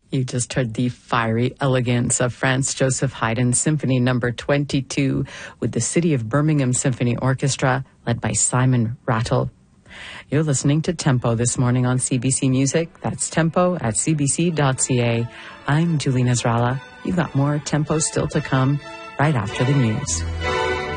You just heard the fiery elegance of Franz Joseph Haydn's Symphony Number 22 with the City of Birmingham Symphony Orchestra led by Simon Rattle. You're listening to Tempo this morning on CBC Music. That's tempo at cbc.ca. I'm Julie Nasrallah. You've got more Tempo still to come right after the news.